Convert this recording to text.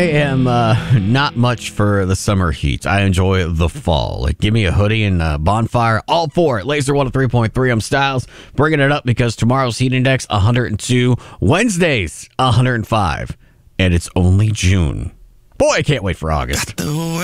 I am not much for the summer heat. I enjoy the fall. Like, give me a hoodie and a bonfire. All for it. Laser 103.3. I'm Styles. Bringing it up because tomorrow's heat index 102. Wednesday's 105. And it's only June. Boy, I can't wait for August.